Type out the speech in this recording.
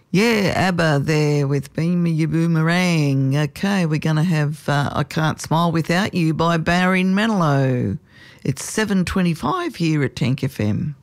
Yeah, ABBA there with Beam Me Your Boomerang. Okay, we're going to have I Can't Smile Without You by Barry Manilow. It's 7:25 here at Tank FM.